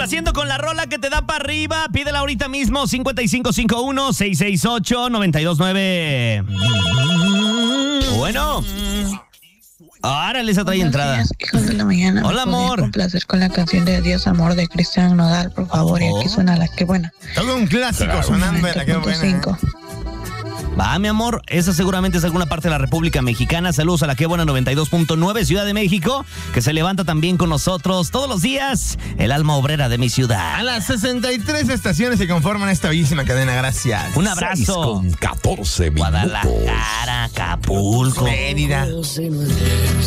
Complaciendo con la rola que te da para arriba. Pídela ahorita mismo, 5551-668-929. Bueno. Ahora les trae entrada. Días, hijos de la mañana. Hola, amor. Complacer con la canción de Adiós, amor de Cristian Nodal, por favor. Y aquí suena La Que Buena. Todo un clásico sonando de La Que Buena. Va, mi amor, esa seguramente es alguna parte de la República Mexicana. Saludos a La Que Buena 92.9, Ciudad de México, que se levanta también con nosotros todos los días, el alma obrera de mi ciudad. A las 63 estaciones que conforman esta bellísima cadena, gracias. Un abrazo. 6:14 minutos. Guadalajara, Acapulco. Mérida.